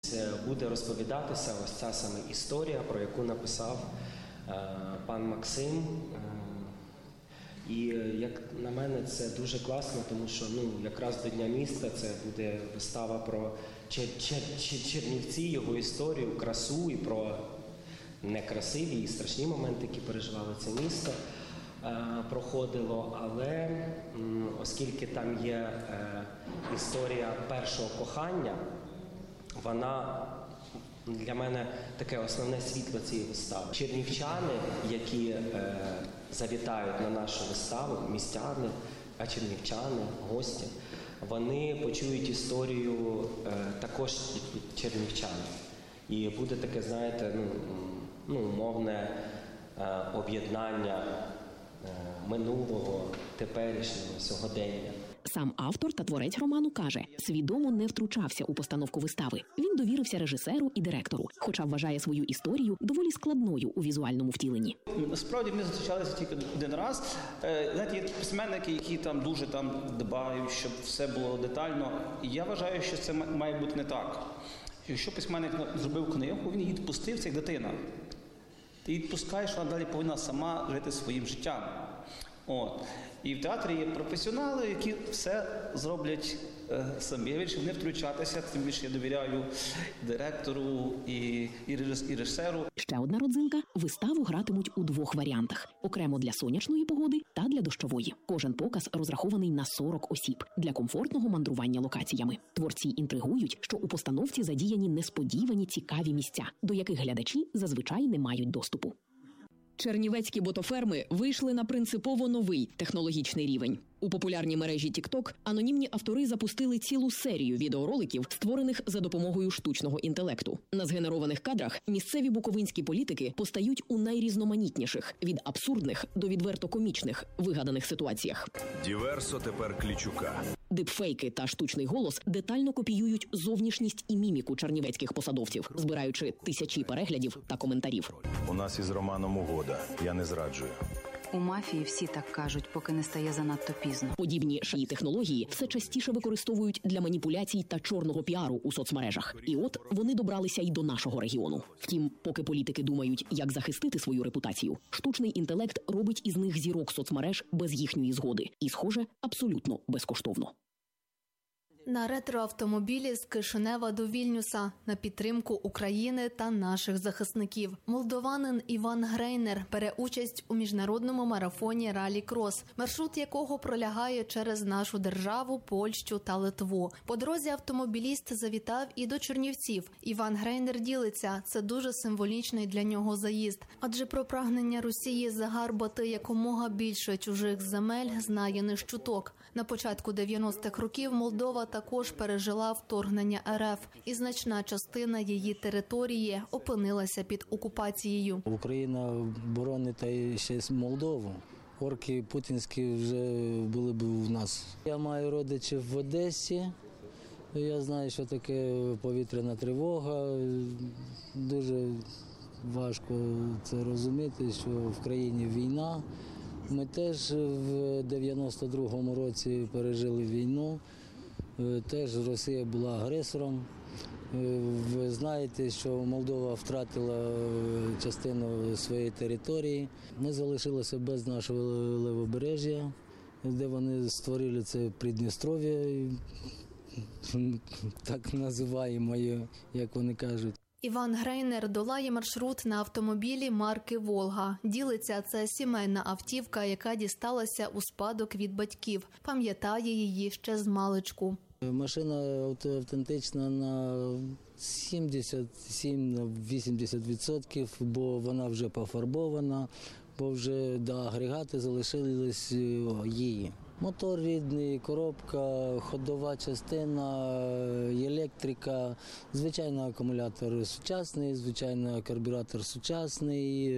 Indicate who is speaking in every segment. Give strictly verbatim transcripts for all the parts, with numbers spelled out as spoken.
Speaker 1: Буде розповідатися ось ця саме історія, про яку написав е, пан Максим. Е, і як на мене це дуже класно, тому що ну, якраз до Дня міста це буде вистава про Чер Чер Чер Чернівці, його історію, красу і про некрасиві і страшні моменти, які переживали це місто. Проходило, але оскільки там є е, історія першого кохання, вона для мене таке основне світло цієї вистави. Чернівчани, які е, завітають на нашу виставу, містяни, а чернівчани, гості, вони почують історію е, також чернівчан. І буде таке, знаєте, ну, ну умовне е, об'єднання минулого, теперішнього, сьогодення.
Speaker 2: Сам автор та творець роману каже, свідомо не втручався у постановку вистави. Він довірився режисеру і директору, хоча вважає свою історію доволі складною у візуальному втіленні.
Speaker 3: Насправді ми зустрічалися тільки один раз. Знаєте, є письменники, які там дуже там дбають, щоб все було детально. І я вважаю, що це має бути не так. Якщо письменник зробив книгу, він її відпустив, це як дитина. Ти відпускаєш, вона далі повинна сама жити своїм життям. От. І в театрі є професіонали, які все зроблять е, самі. Я вирішив не втручатися, тим більше я довіряю директору і, і режисеру.
Speaker 2: Ще одна родзинка – виставу гратимуть у двох варіантах. Окремо для сонячної погоди та для дощової. Кожен показ розрахований на сорок осіб для комфортного мандрування локаціями. Творці інтригують, що у постановці задіяні несподівані цікаві місця, до яких глядачі зазвичай не мають доступу.
Speaker 4: Чернівецькі ботоферми вийшли на принципово новий технологічний рівень. У популярній мережі TikTok анонімні автори запустили цілу серію відеороликів, створених за допомогою штучного інтелекту. На згенерованих кадрах місцеві буковинські політики постають у найрізноманітніших – від абсурдних до відверто комічних вигаданих ситуаціях.
Speaker 5: Діверсо тепер Клічука.
Speaker 2: Дипфейки та штучний голос детально копіюють зовнішність і міміку чернівецьких посадовців, збираючи тисячі переглядів та коментарів.
Speaker 5: У нас із Романом угода. Я не зраджую.
Speaker 6: У мафії всі так кажуть, поки не стає занадто пізно.
Speaker 2: Подібні шиї технології все частіше використовують для маніпуляцій та чорного піару у соцмережах. І от вони добралися й до нашого регіону. Втім, поки політики думають, як захистити свою репутацію, штучний інтелект робить із них зірок соцмереж без їхньої згоди. І, схоже, абсолютно безкоштовно.
Speaker 7: На ретроавтомобілі з Кишинева до Вільнюса на підтримку України та наших захисників. Молдованин Іван Грейнер бере участь у міжнародному марафоні «Ралі-крос», маршрут якого пролягає через нашу державу, Польщу та Литву. По дорозі автомобіліст завітав і до Чернівців. Іван Грейнер ділиться, це дуже символічний для нього заїзд. Адже про прагнення Росії загарбати якомога більше чужих земель знає не щуток. На початку дев'яностих років Молдова також пережила вторгнення РФ, і значна частина її території опинилася під окупацією.
Speaker 8: Україна боронить ще з Молдову. Орки путінські вже були б у нас. Я маю родичів в Одесі. Я знаю, що таке повітряна тривога. Дуже важко це розуміти, що в країні війна. Ми теж в дев'яносто другому році пережили війну. Теж Росія була агресором. Ви знаєте, що Молдова втратила частину своєї території. Ми залишилися без нашого лівобережжя, де вони створили це Придністров'я, так називаємо, як вони кажуть.
Speaker 7: Іван Грейнер долає маршрут на автомобілі марки «Волга». Ділиться, це сімейна автівка, яка дісталася у спадок від батьків. Пам'ятає її ще з маличку.
Speaker 8: Машина автентична на сімдесят сім - вісімдесят відсотків, бо вона вже пофарбована, бо вже до агрегати залишились її. Мотор рідний, коробка, ходова частина, електрика, звичайно акумулятор сучасний, звичайно карбюратор сучасний,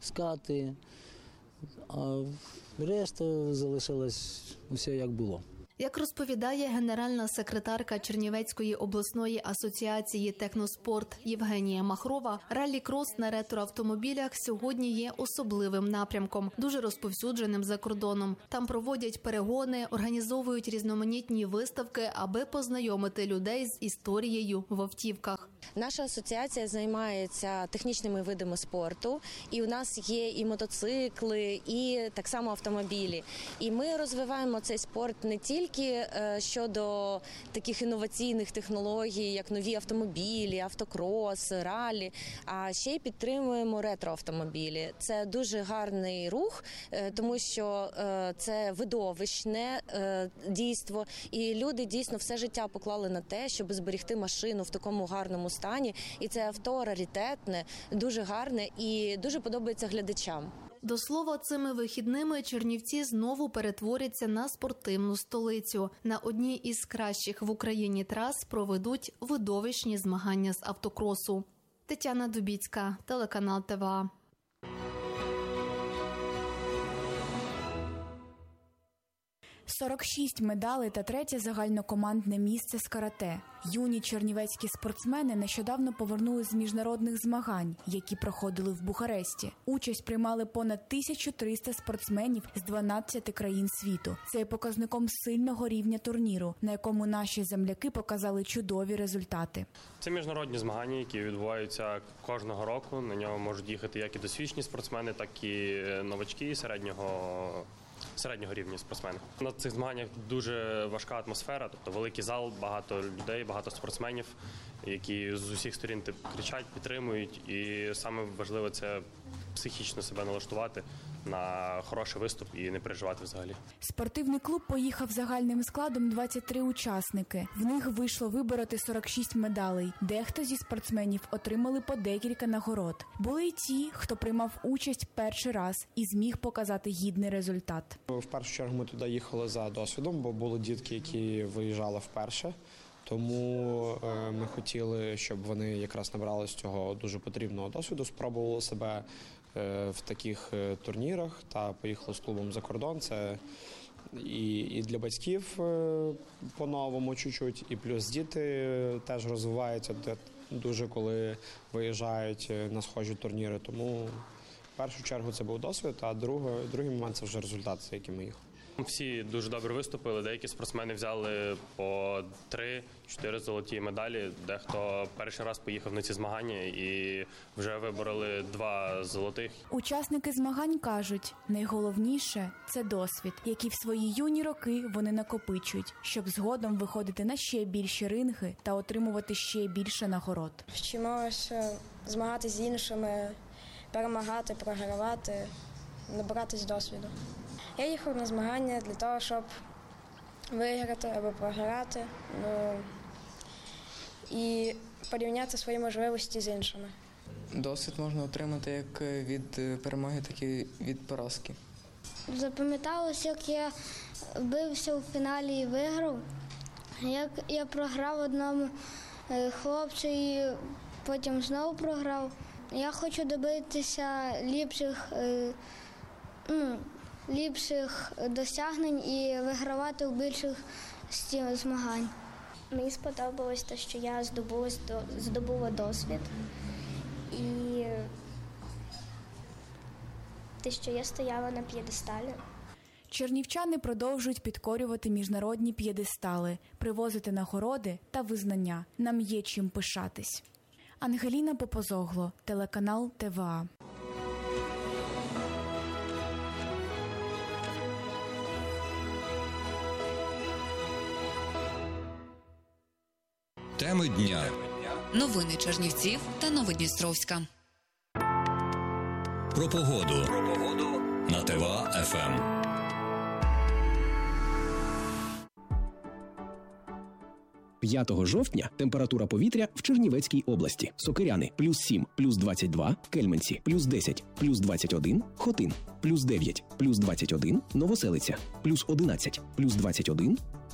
Speaker 8: скати, а решта залишилось все як було.
Speaker 7: Як розповідає генеральна секретарка Чернівецької обласної асоціації «Техноспорт» Євгенія Махрова, раллі-крос на ретроавтомобілях сьогодні є особливим напрямком, дуже розповсюдженим за кордоном. Там проводять перегони, організовують різноманітні виставки, аби познайомити людей з історією в автівках.
Speaker 9: Наша асоціація займається технічними видами спорту, і у нас є і мотоцикли, і так само автомобілі. І ми розвиваємо цей спорт не тільки щодо таких інноваційних технологій, як нові автомобілі, автокрос, ралі, а ще й підтримуємо ретроавтомобілі. Це дуже гарний рух, тому що це видовищне дійство, і люди дійсно все життя поклали на те, щоб зберегти машину в такому гарному стані. І це авто раритетне, дуже гарне і дуже подобається глядачам.
Speaker 7: До слова, цими вихідними Чернівці знову перетворяться на спортивну столицю. На одній із кращих в Україні трас проведуть видовищні змагання з автокросу. Тетяна Дубіцька, телеканал ТВА.
Speaker 10: сорок шість медалей та третє загальнокомандне місце з карате. Юні чернівецькі спортсмени нещодавно повернулись з міжнародних змагань, які проходили в Бухаресті. Участь приймали понад тисячу триста спортсменів з дванадцяти країн світу. Це є показником сильного рівня турніру, на якому наші земляки показали чудові результати.
Speaker 11: Це міжнародні змагання, які відбуваються кожного року. На нього можуть їхати як і досвідчені спортсмени, так і новачки середнього середнього рівня спортсмени. На цих змаганнях дуже важка атмосфера, тобто великий зал, багато людей, багато спортсменів, які з усіх сторін кричать, підтримують. І саме важливе – це психічно себе налаштувати на хороший виступ і не переживати взагалі.
Speaker 10: Спортивний клуб поїхав загальним складом двадцять три учасники. В них вийшло вибороти сорок шість медалей. Дехто зі спортсменів отримали по декілька нагород. Були й ті, хто приймав участь перший раз і зміг показати гідний результат.
Speaker 12: В першу чергу ми туди їхали за досвідом, бо були дітки, які виїжджали вперше. Тому ми хотіли, щоб вони якраз набрали з цього дуже потрібного досвіду, спробували себе в таких турнірах та поїхали з клубом за кордон. Це і, і для батьків по-новому чуть-чуть, і плюс діти теж розвиваються дуже, коли виїжджають на схожі турніри. Тому в першу чергу це був досвід, а другий, другий момент – це вже результат, за яким ми їхали.
Speaker 11: Всі дуже добре виступили, деякі спортсмени взяли по три-чотири золоті медалі, дехто перший раз поїхав на ці змагання і вже вибороли два золотих.
Speaker 10: Учасники змагань кажуть, найголовніше – це досвід, який в свої юні роки вони накопичують, щоб згодом виходити на ще більші ринги та отримувати ще більше нагород.
Speaker 13: Вчимося змагатися з іншими, перемагати, програвати, набиратись досвіду. Я їхав на змагання для того, щоб виграти або програти, ну, і порівняти свої можливості з іншими.
Speaker 14: Досвід можна отримати як від перемоги, так і від поразки.
Speaker 15: Запам'яталось, як я бився у фіналі і виграв, як я програв одному хлопцю і потім знову програв. Я хочу добитися ліпших, ну, ліпших досягнень і вигравати у більших змагань.
Speaker 16: Мені сподобалось те, що я здобула, здобула досвід і те, що я стояла на п'єдесталі.
Speaker 10: Чернівчани продовжують підкорювати міжнародні п'єдестали, привозити нагороди та визнання. Нам є чим пишатись. Ангеліна Попозогло, телеканал ТВА.
Speaker 17: Теми дня.
Speaker 18: Новини Чернівців та Новодністровська.
Speaker 17: Про погоду. Про погоду на ТВА-ФМ.
Speaker 19: п'ятого жовтня температура повітря в Чернівецькій області. Сокиряни – плюс сім, плюс двадцять два, Кельменці – плюс десять, плюс двадцять один, Хотин – плюс дев'ять, плюс двадцять один, Новоселиця – плюс одинадцять, плюс двадцять один,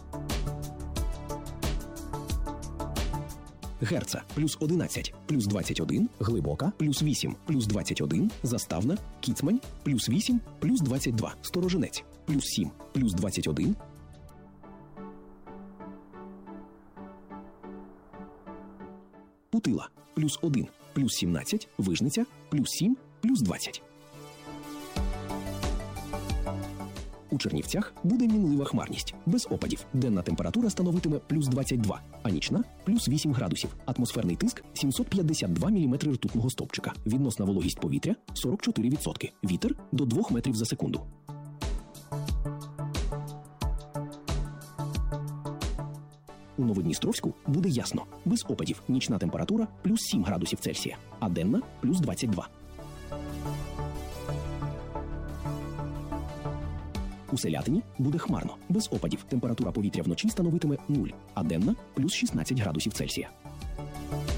Speaker 19: Герца – плюс одинадцять, плюс двадцять один, Глибока – плюс вісім, плюс двадцять один, Заставна, Кіцмань – плюс вісім, плюс двадцять два, Сторожинець – плюс сім, плюс двадцять один, Путила – плюс один, плюс сімнадцять, Вижниця – плюс сім, плюс двадцять. У Чернівцях буде мінлива хмарність, без опадів. Денна температура становитиме плюс двадцять два, а нічна – плюс вісім градусів. Атмосферний тиск – сімсот п'ятдесят два міліметри ртутного стовпчика. Відносна вологість повітря – сорок чотири відсотки. Вітер – до двох метрів за секунду. У Новодністровську буде ясно, без опадів. Нічна температура – плюс сім градусів Цельсія, а денна – плюс двадцять два. У Селятині буде хмарно, без опадів. Температура повітря вночі становитиме нуль, а денна – плюс шістнадцять градусів Цельсія.